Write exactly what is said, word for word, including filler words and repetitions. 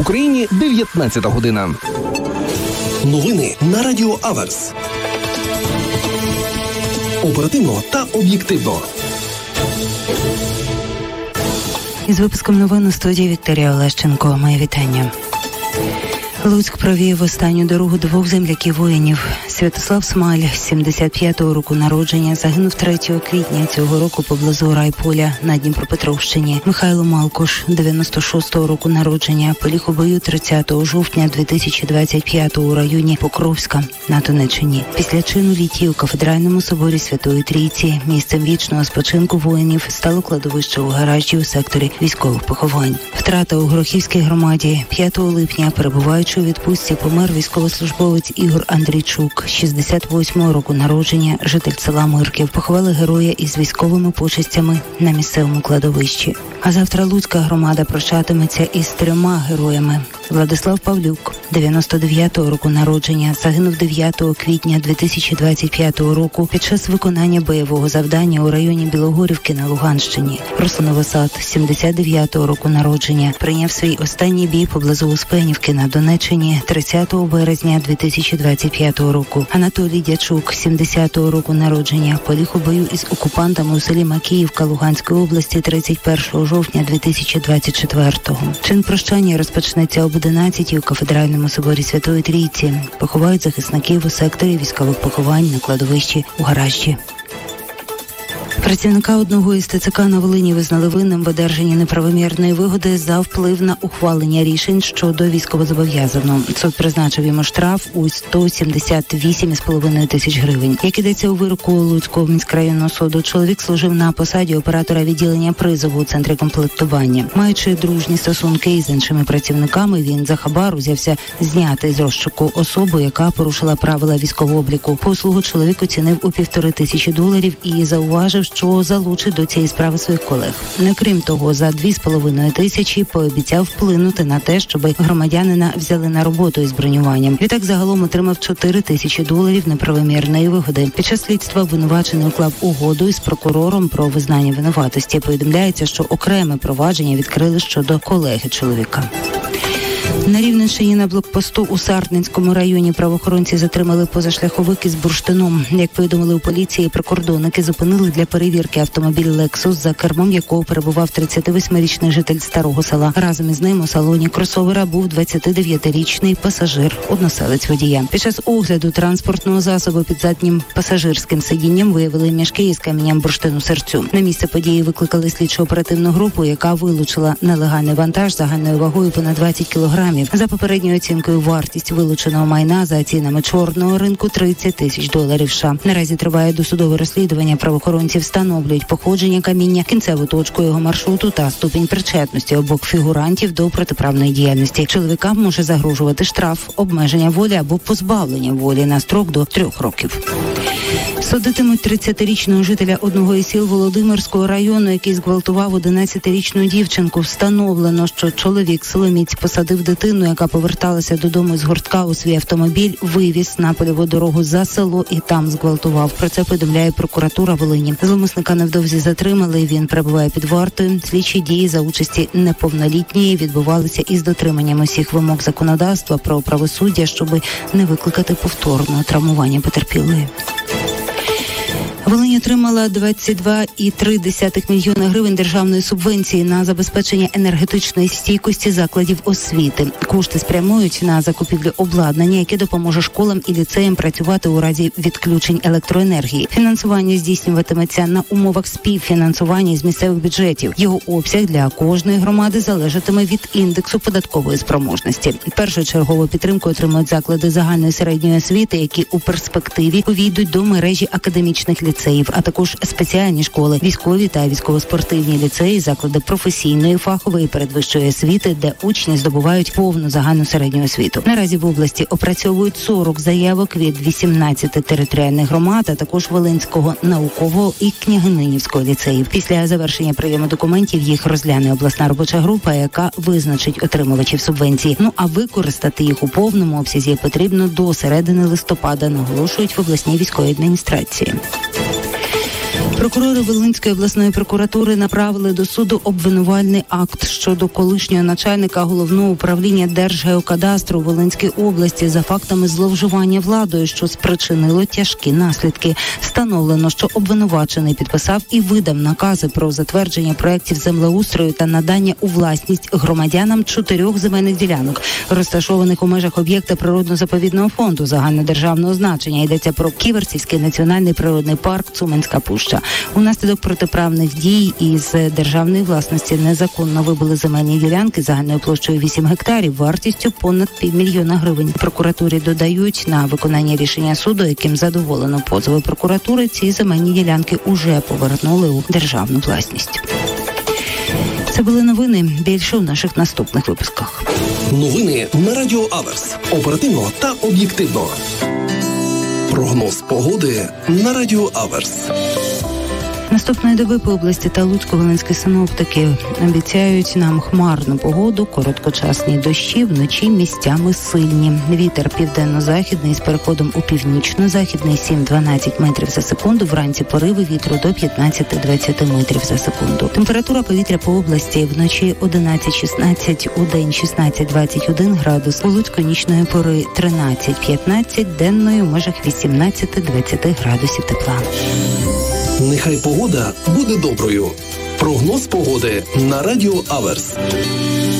Україні дев'ятнадцята година. Новини на Радіо Аверс. Оперативно та об'єктивно. Із випуском новин у студії Вікторія Олещенко. Моє вітання. Луцьк провів останню дорогу двох земляків-воїнів. Святослав Смаль, сімдесят п'ятого року народження, загинув третього квітня цього року поблизу Райполя на Дніпропетровщині. Михайло Малкош, дев'яносто шостого року народження, поліг у бою тридцятого жовтня дві тисячі двадцять п'ятого у районі Покровська на Донеччині. Після чину літів у кафедральному соборі Святої Трійці місцем вічного спочинку воїнів стало кладовище у гаражі у секторі військових поховань. Втрата у Горохівській громаді. п'ятого липня, перебуваючи у відпустці, помер військовослужбовець Ігор Андрійчук, шістдесят восьмого року народження, житель села Мирків. Поховали героя із військовими почестями на місцевому кладовищі. А завтра Луцька громада прощатиметься із трьома героями. Владислав Павлюк, дев'яносто дев'ятого року народження, загинув дев'ятого квітня дві тисячі двадцять п'ятого року під час виконання бойового завдання у районі Білогорівки на Луганщині. Руслан Новосад, сімдесят дев'ятого року народження, прийняв свій останній бій поблизу Успенівки на Донеччині тридцятого березня дві тисячі двадцять п'ятого року. Анатолій Дячук, сімдесятого року народження, поліг у бою із окупантами у селі Макіївка Луганської області тридцять першого жовтня дві тисячі двадцять четвертого. Чин прощання розпочнеться об одинадцятій у кафедральному соборі Святої Трійці. Поховають захисників у секторі військових поховань на кладовищі у гаражі. Працівника одного із ТЦК на Волині визнали винним в одержанні неправомірної вигоди за вплив на ухвалення рішень щодо військовозобов'язаного. Суд призначив йому штраф у сто сімдесят вісім з половиною тисяч гривень. Як ідеться у вироку Луцького міськрайонного суду, чоловік служив на посаді оператора відділення призову у центрі комплектування. Маючи дружні стосунки із іншими працівниками, він за хабар узявся зняти з розшуку особу, яка порушила правила військового обліку. Послугу чоловік оцінив у півтори тисячі доларів і зауважив, що залучить до цієї справи своїх колег. Не крім того, за дві з половиною тисячі пообіцяв вплинути на те, щоб громадянина взяли на роботу із бронюванням. Відтак загалом отримав чотири тисячі доларів неправомірної вигоди. Під час слідства обвинувачений уклав угоду із прокурором про визнання винуватості. Повідомляється, що окреме провадження відкрили щодо колеги чоловіка. На Рівненщині на блокпосту у Сарненському районі правоохоронці затримали позашляховик із бурштином. Як повідомили у поліції, прикордонники зупинили для перевірки автомобіль «Лексус», за кермом якого перебував тридцятивосьмирічний житель Старого Села. Разом із ним у салоні кросовера був двадцятидев'ятирічний пасажир, односелець водія. Під час огляду транспортного засобу під заднім пасажирським сидінням виявили мішки із камінням бурштину-сирцю. На місце події викликали слідчо-оперативну групу, яка вилучила нелегальний вантаж загальною вагою понад двадцять кілограмів. За попередньою оцінкою, вартість вилученого майна за цінами чорного ринку тридцять тисяч доларів США. Наразі триває досудове розслідування. Правоохоронці встановлюють походження каміння, кінцеву точку його маршруту та ступінь причетності обох фігурантів до протиправної діяльності. Чоловікам може загрожувати штраф, обмеження волі або позбавлення волі на строк до трьох років. Судитимуть тридцятирічного жителя одного із сіл Володимирського району, який зґвалтував одинадцятирічну дівчинку. Встановлено, що чоловік силоміць посадив дитину, яка поверталася додому з гуртка у свій автомобіль, вивіз на польову дорогу за село і там зґвалтував. Про це повідомляє прокуратура Волині. Зловмисника невдовзі затримали, він перебуває під вартою. Слідчі дії за участі неповнолітньої відбувалися із дотриманням усіх вимог законодавства про правосуддя, щоб не викликати повторного травмування потерпілої. Волинь отримала двадцять два цілих три десятих мільйона гривень державної субвенції на забезпечення енергетичної стійкості закладів освіти. Кошти спрямують на закупівлю обладнання, яке допоможе школам і ліцеям працювати у разі відключень електроенергії. Фінансування здійснюватиметься на умовах співфінансування з місцевих бюджетів. Його обсяг для кожної громади залежатиме від індексу податкової спроможності. Першочергову підтримку отримують заклади загальної середньої освіти, які у перспективі увійдуть до мережі академічних ліцеїв. ліцеїв, а також спеціальні школи, військові та військово-спортивні ліцеї, заклади професійної, фахової, передвищої освіти, де учні здобувають повну загальну середню освіту. Наразі в області опрацьовують сорок заявок від вісімнадцяти територіальних громад, а також Волинського наукового і Княгининівського ліцеїв. Після завершення прийому документів їх розгляне обласна робоча група, яка визначить отримувачів субвенції. Ну а використати їх у повному обсязі потрібно до середини листопада, наголошують в обласній військовій адміністрації. Прокурори Волинської обласної прокуратури направили до суду обвинувальний акт щодо колишнього начальника головного управління Держгеокадастру Волинської області за фактами зловживання владою, що спричинило тяжкі наслідки. Встановлено, що обвинувачений підписав і видав накази про затвердження проєктів землеустрою та надання у власність громадянам чотирьох земельних ділянок, розташованих у межах об'єкта природно-заповідного фонду загальнодержавного значення. Йдеться про Ківерцівський національний природний парк Цуменська Пуща. Унаслідок протиправних дій із державної власності незаконно вибили земельні ділянки загальною площею вісім гектарів, вартістю понад півмільйона гривень. Прокуратурі додають, на виконання рішення суду, яким задоволено позови прокуратури, ці земельні ділянки уже повернули у державну власність. Це були новини. Більше у наших наступних випусках. Новини на Радіо Аверс. Оперативно та об'єктивно. Прогноз погоди на Радіо Аверс. Наступної доби по області та Луцько-Волинські синоптики обіцяють нам хмарну погоду, короткочасні дощі, вночі місцями сильні. Вітер південно-західний з переходом у північно-західний сім-дванадцять метрів за секунду, вранці пориви вітру до п'ятнадцять-двадцять метрів за секунду. Температура повітря по області вночі одинадцять-шістнадцять, у день шістнадцять-двадцять один градус, у Луцьку нічної пори тринадцять-п'ятнадцять, денною в межах вісімнадцять-двадцять градусів тепла. Нехай погода буде доброю. Прогноз погоди на Радіо Аверс.